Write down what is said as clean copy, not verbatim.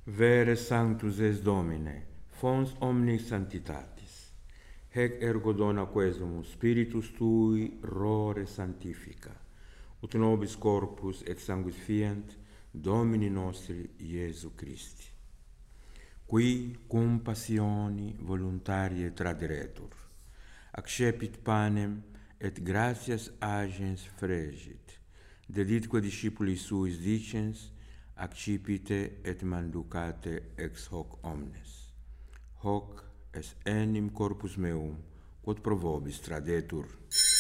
Vere sanctus es Domine, fons omnis sanctitatis. Hec ergo dona quesumus Spiritus Tui rore sanctifica, ut nobis corpus et sanguis fient Domini nostri Iesu Christi, qui cum passioni voluntarie traderetur, accepit panem et gratias agens fregit, deditque discipuli suis dicens, accipite et manducate ex hoc omnes. Hoc est enim corpus meum, quod pro vobis tradetur.